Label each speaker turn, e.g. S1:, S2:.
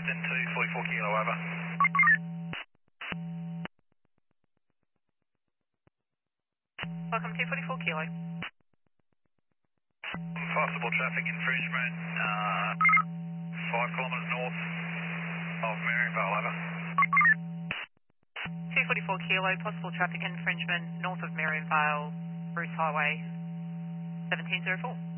S1: Hampton 244 kilo, over.
S2: Welcome 244 kilo.
S1: Possible traffic infringement, 5 kilometres north of Marionvale, over.
S2: 244 kilo, possible traffic infringement north of Marionvale, Bruce Highway 1704.